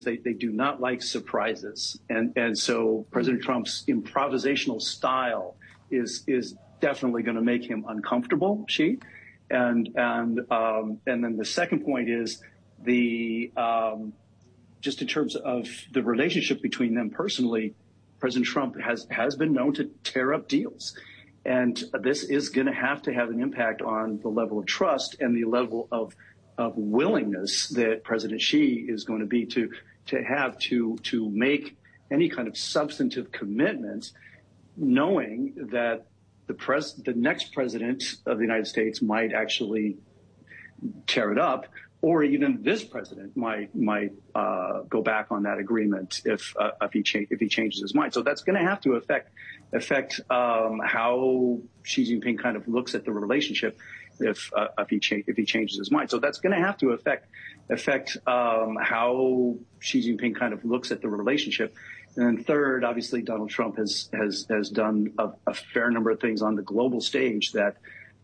They do not like surprises. And so President Trump's improvisational style is definitely going to make him uncomfortable, And then the second point is just in terms of the relationship between them personally, President Trump has been known to tear up deals. And this is going to have an impact on the level of trust and the level of willingness that President Xi is going to be to make any kind of substantive commitment, knowing that the next president of the United States might actually tear it up, or even this president might go back on that agreement if he changes his mind. So that's going to have to affect how Xi Jinping kind of looks at the relationship if he changes his mind. So that's going to have to affect how Xi Jinping kind of looks at the relationship. And then third, obviously, Donald Trump has done a fair number of things on the global stage that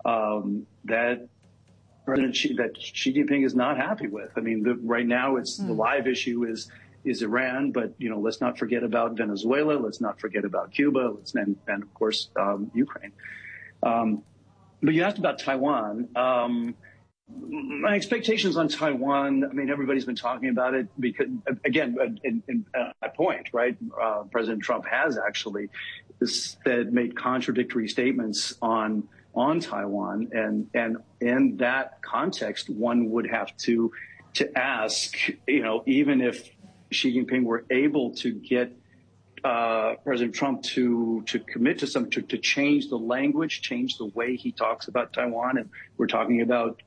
Xi Jinping is not happy with. I mean, right now the live issue is Iran, but let's not forget about Venezuela, let's not forget about Cuba, and of course Ukraine. But you asked about Taiwan. My expectations on Taiwan, I mean, everybody's been talking about it because, again, in my point, right? President Trump has actually made contradictory statements on Taiwan, and in that context, one would have to ask, even if Xi Jinping were able to get President Trump to commit to to change the language, change the way he talks about Taiwan, and we're talking about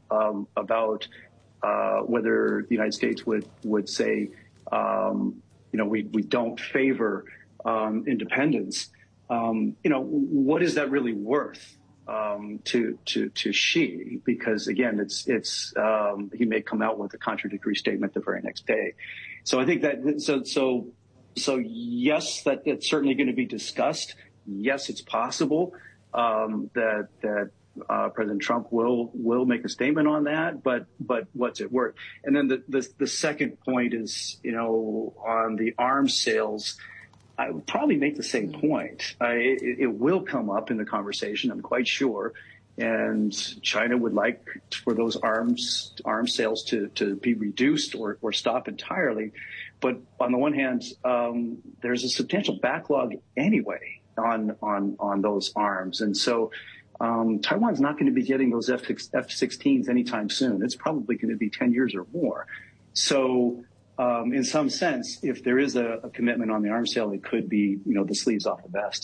whether the United States would say, we don't favor independence. What is that really worth to Xi? Because again, he may come out with a contradictory statement the very next day. So I think that So yes, that's certainly going to be discussed. Yes, it's possible that President Trump will make a statement on that. But what's it worth? And then the second point is, on the arms sales, I would probably make the same point. It will come up in the conversation, I'm quite sure. And China would like for those arms sales to be reduced or stop entirely. But on the one hand, there's a substantial backlog anyway on those arms. And so Taiwan's not going to be getting those F-16s anytime soon. It's probably going to be 10 years or more. So in some sense, if there is a commitment on the arms sale, it could be, the sleeves off the vest.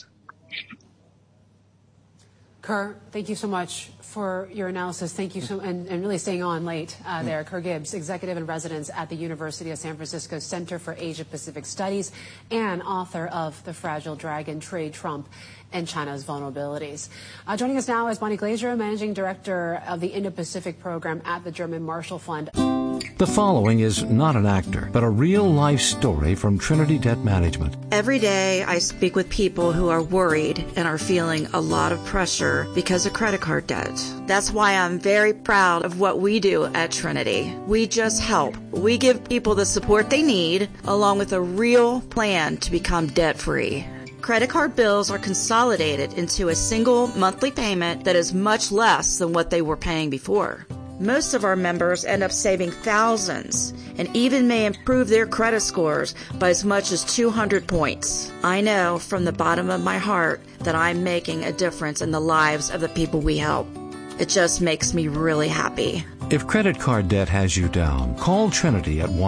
Kerr, thank you so much for your analysis. Thank you and really staying on late there. Kerr Gibbs, executive in residence at the University of San Francisco Center for Asia Pacific Studies and author of The Fragile Dragon, Trade, Trump, and China's Vulnerabilities. Joining us now is Bonnie Glaser, managing director of the Indo-Pacific program at the German Marshall Fund. The following is not an actor, but a real-life story from Trinity Debt Management. Every day I speak with people who are worried and are feeling a lot of pressure because of credit card debt. That's why I'm very proud of what we do at Trinity. We just help. We give people the support they need, along with a real plan to become debt-free. Credit card bills are consolidated into a single monthly payment that is much less than what they were paying before. Most of our members end up saving thousands and even may improve their credit scores by as much as 200 points. I know from the bottom of my heart that I'm making a difference in the lives of the people we help. It just makes me really happy. If credit card debt has you down, call Trinity at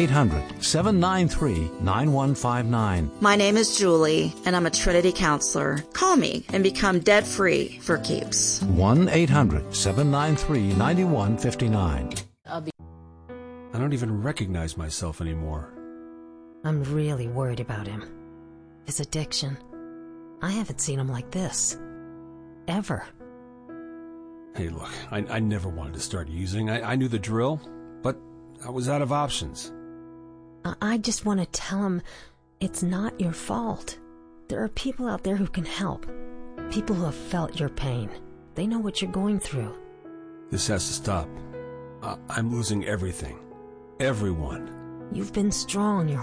1-800-793-9159. My name is Julie, and I'm a Trinity counselor. Call me and become debt-free for keeps. 1-800-793-9159. I don't even recognize myself anymore. I'm really worried about him. His addiction. I haven't seen him like this. Ever. Hey, look, I never wanted to start using. I knew the drill, but I was out of options. I just want to tell him it's not your fault. There are people out there who can help. People who have felt your pain. They know what you're going through. This has to stop. I'm losing everything. Everyone. You've been strong your